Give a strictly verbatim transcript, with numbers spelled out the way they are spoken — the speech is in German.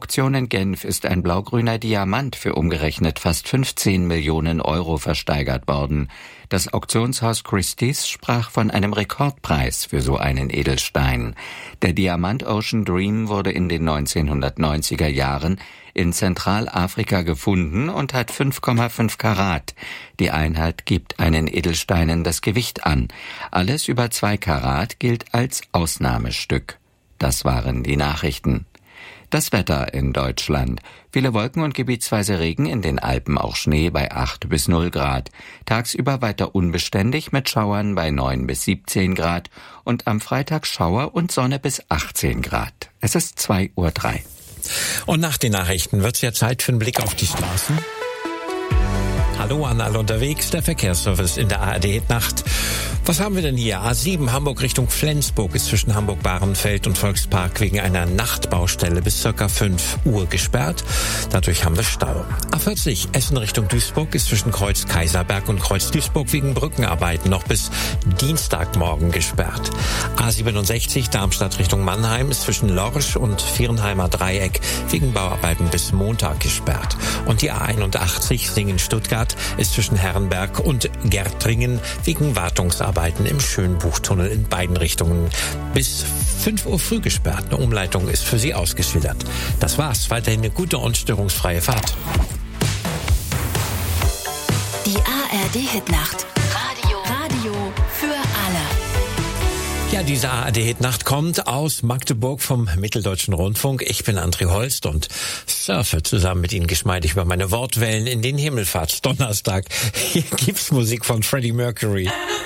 Auktion in Genf ist ein blaugrüner Diamant für umgerechnet fast fünfzehn Millionen Euro versteigert worden. Das Auktionshaus Christie's sprach von einem Rekordpreis für so einen Edelstein. Der Diamant Ocean Dream wurde in den neunzehnhundertneunziger Jahren in Zentralafrika gefunden und hat fünf Komma fünf Karat. Die Einheit gibt einen Edelsteinen das Gewicht an. Alles über zwei Karat gilt als Ausnahmestück. Das waren die Nachrichten. Das Wetter in Deutschland. Viele Wolken und gebietsweise Regen, in den Alpen auch Schnee bei acht bis null Grad. Tagsüber weiter unbeständig mit Schauern bei neun bis siebzehn Grad und am Freitag Schauer und Sonne bis achtzehn Grad. Es ist zwei Uhr drei. Und nach den Nachrichten wird's ja Zeit für einen Blick auf die Straßen. Hallo an alle unterwegs, der Verkehrsservice in der A R D-Nacht. Was haben wir denn hier? A sieben Hamburg Richtung Flensburg ist zwischen Hamburg-Bahrenfeld und Volkspark wegen einer Nachtbaustelle bis circa fünf Uhr gesperrt. Dadurch haben wir Stau. A vierzig Essen Richtung Duisburg ist zwischen Kreuz Kaiserberg und Kreuz Duisburg wegen Brückenarbeiten noch bis Dienstagmorgen gesperrt. A siebenundsechzig Darmstadt Richtung Mannheim ist zwischen Lorsch und Viernheimer Dreieck wegen Bauarbeiten bis Montag gesperrt. Und die A einundachtzig Singen-Stuttgart ist zwischen Herrenberg und Gärtringen wegen Wartungsarbeiten im Schönbuchtunnel in beiden Richtungen bis fünf Uhr früh gesperrt. Eine Umleitung ist für Sie ausgeschildert. Das war's. Weiterhin eine gute und störungsfreie Fahrt. Die A R D-Hitnacht. Radio. Radio für alle. Ja, diese A R D-Hitnacht kommt aus Magdeburg vom Mitteldeutschen Rundfunk. Ich bin André Holst und surfe zusammen mit Ihnen geschmeidig über meine Wortwellen in den Himmelfahrtsdonnerstag. Hier gibt's Musik von Freddie Mercury.